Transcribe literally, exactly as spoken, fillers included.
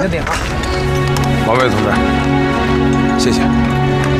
个点啊。 王卫同志，谢谢。